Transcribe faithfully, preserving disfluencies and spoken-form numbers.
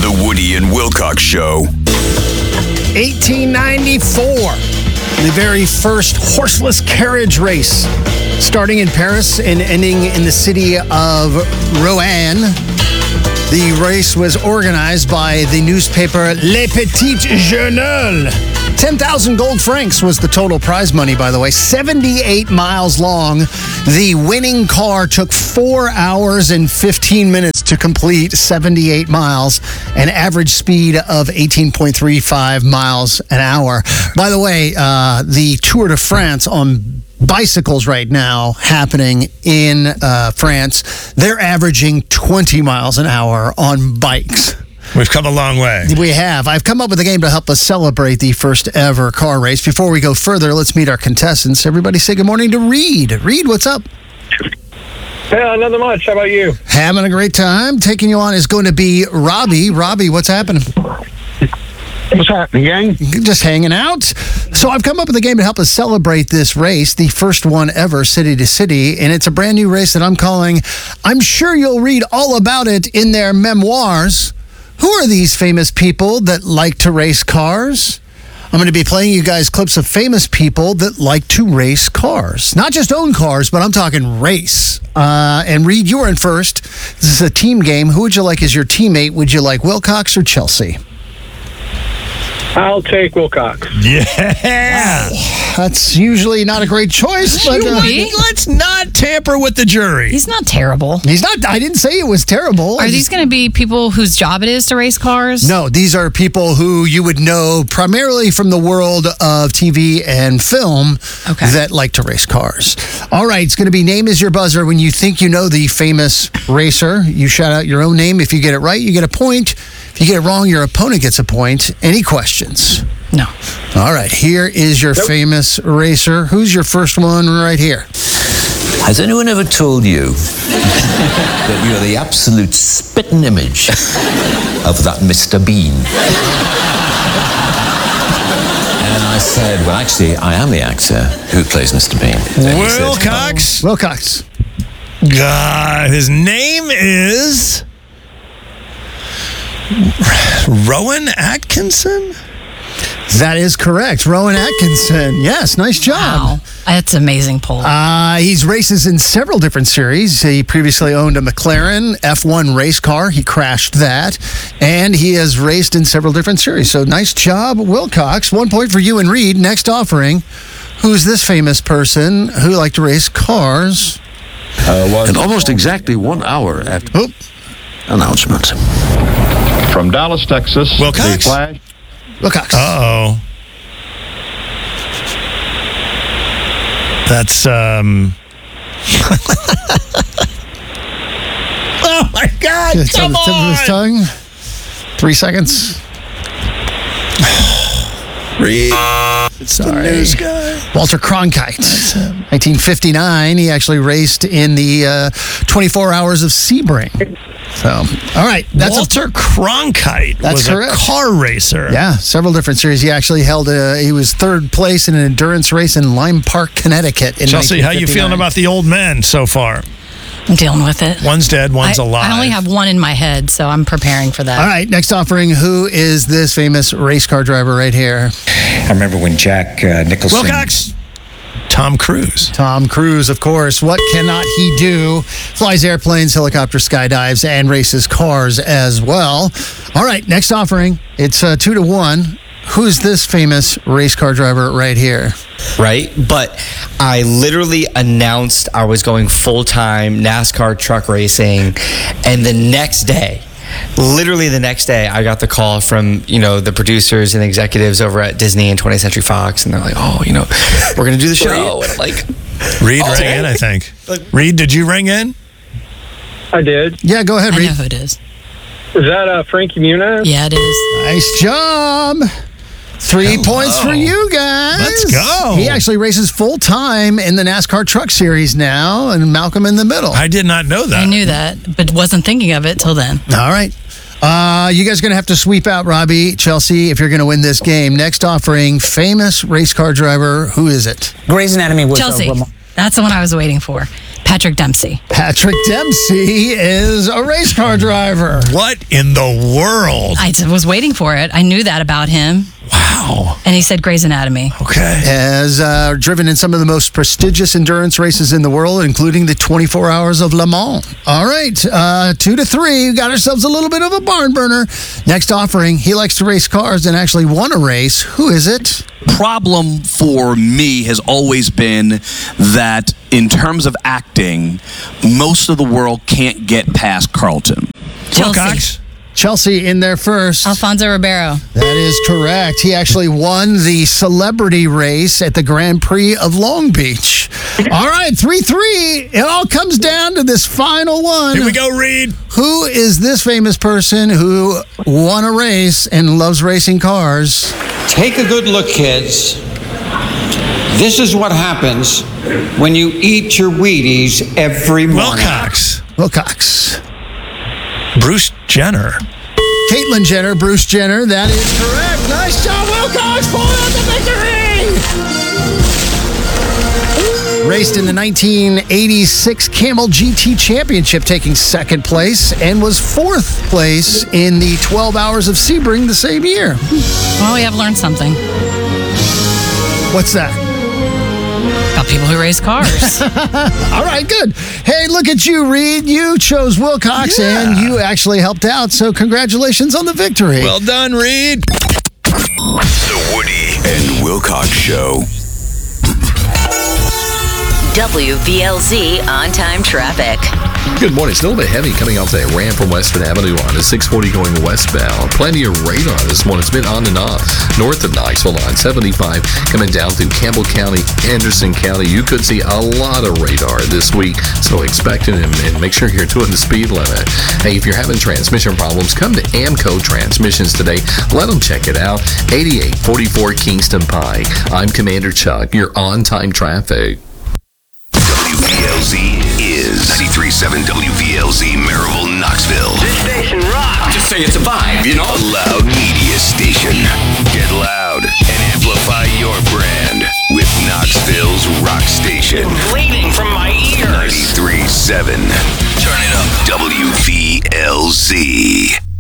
The Woody and Wilcox Show. eighteen ninety-four, the very first horseless carriage race, starting in Paris and ending in the city of Rouen. The race was organized by the newspaper Le Petit Journal. ten thousand gold francs was the total prize money, by the way. seventy-eight miles long. The winning car took four hours and fifteen minutes to complete seventy-eight miles, an average speed of eighteen point three five miles an hour. By the way, uh, the Tour de France on bicycles right now happening in uh, France, they're averaging twenty miles an hour on bikes. We've come a long way. We have. I've come up with a game to help us celebrate the first ever car race. Before we go further, let's meet our contestants. Everybody say good morning to Reed. Reed, what's up? Yeah, nothing much. How about you? Having a great time. Taking you on is going to be Robbie. Robbie, what's happening? What's happening, gang? Just hanging out. So I've come up with a game to help us celebrate this race, the first one ever, city to city, and it's a brand new race that I'm calling, I'm sure you'll read all about it in their memoirs. Who are these famous people that like to race cars? I'm going to be playing you guys clips of famous people that like to race cars. Not just own cars, but I'm talking race. Uh, and Reed, you are in first. This is a team game. Who would you like as your teammate? Would you like Wilcox or Chelsea? I'll take Wilcox. Yeah. That's usually not a great choice, but uh, Let's not tamper with the jury. He's not terrible. he's not. I didn't say it was terrible. I Are these just- going to be people whose job it is to race cars? No, these are people who you would know primarily from the world of T V and film Okay. that like to race cars. All right, it's going to be name is your buzzer. When you think you know the famous racer, you shout out your own name. If you get it right, you get a point. If you get it wrong, your opponent gets a point. Any questions? No. All right, here is your famous racer. Who's your first one right here? Has anyone ever told you that you're the absolute spitting image of that Mister Bean? And I said, well, actually, I am the actor who plays Mister Bean. And he said, Wilcox. Wilcox. God, his name is Rowan Atkinson? That is correct. Rowan Atkinson. Yes, nice job. Wow. That's amazing poll. Uh, he's races in several different series. He previously owned a McLaren F one race car. He crashed that. And he has raced in several different series. So nice job, Wilcox. One point for you and Reed. Next offering. Who's this famous person who liked to race cars? And almost exactly one hour after Oop. announcement. From Dallas, Texas, Wilcox? the Flash. Wilcox. Uh-oh. That's, um... oh, my God, It's on come the tip of his on! tongue. Three seconds. Reed. Sorry. News guy. Walter Cronkite. nineteen fifty-nine, he actually raced in the uh, twenty-four Hours of Sebring. So, all right. That's Walter Cronkite That's was correct. a car racer. A, yeah, several different series. He actually held a, he was third place in an endurance race in Lime Park, Connecticut. In Chelsea, how you feeling nineteen fifty-nine. about the old men so far? I'm dealing with it. One's dead, one's I, alive. I only have one in my head, so I'm preparing for that. All right, next offering. Who is this famous race car driver right here? I remember when Jack uh, Nicholson... Wilcox. Tom Cruise. Tom Cruise, of course. What cannot he do? Flies airplanes, helicopters, skydives, and races cars as well. All right, next offering. It's uh, two to one. Who's this famous race car driver right here? Right? But I literally announced I was going full-time NASCAR truck racing, and the next day, literally the next day, I got the call from, you know, the producers and executives over at Disney and twentieth Century Fox, and they're like, oh, you know, we're going to do the show. And I'm like, Reed Oh, rang in, I think. Reed, did you ring in? I did. Yeah, go ahead, I Reed. know who it is. Is that uh, Frankie Muniz? Yeah, it is. Nice job. Three points for you guys. Let's go. He actually races full time in the NASCAR Truck Series now, and Malcolm in the middle. I did not know that. I knew that, but wasn't thinking of it till then. All right. Uh, you guys are going to have to sweep out Robbie, Chelsea, if you're going to win this game. Next offering, famous race car driver. Who is it? Grey's Anatomy was... Chelsea. Uh, Ramon- That's the one I was waiting for. Patrick Dempsey. Patrick Dempsey is a race car driver. What in the world? I was waiting for it. I knew that about him. Wow. And he said Grey's Anatomy. Okay. Has uh, driven in some of the most prestigious endurance races in the world, including the twenty-four Hours of Le Mans. All right, uh, two to three. We got ourselves a little bit of a barn burner. Next offering, he likes to race cars and actually won a race. Who is it? Problem for me has always been that in terms of acting, most of the world can't get past Carlton. Chelsea. Wilcox. Chelsea in there first. Alfonso Ribeiro. That is correct. He actually won the celebrity race at the Grand Prix of Long Beach. All right, three three. It all comes down to this final one. Here we go, Reed. Who is this famous person who won a race and loves racing cars? Take a good look, kids. This is what happens when you eat your Wheaties every morning. Wilcox. Wilcox. Bruce Jenner. Caitlyn Jenner, Bruce Jenner. That is correct. Nice job, Wilcox. Pulling out the victory. Raced in the nineteen eighty-six Camel G T Championship, taking second place, and was fourth place in the twelve Hours of Sebring the same year. Well, we have learned something What's that? about people who race cars. All right, good. Hey, look at you, Reed. You chose Wilcox, Yeah. and you actually helped out, so congratulations on the victory. Well done, Reed. The Woody and Wilcox Show. W V L Z on-time traffic. Good morning. It's a little bit heavy coming off that ramp from Western Avenue on to six forty going westbound. Plenty of radar this morning. It's been on and off. North of Knoxville on seventy-five coming down through Campbell County, Anderson County. You could see a lot of radar this week, so expect it and, and make sure you're doing the speed limit. Hey, if you're having transmission problems, come to Amco Transmissions today. Let them check it out. eighty-eight forty-four Kingston Pike. I'm Commander Chuck. You're on-time traffic. W V L Z is ninety-three point seven W V L Z Maryville, Knoxville. This station rocks. Just say it's a vibe, you know? A loud media station. Get loud and amplify your brand with Knoxville's rock station. Bleeding from my ears. ninety-three point seven. Turn it up. W V L Z.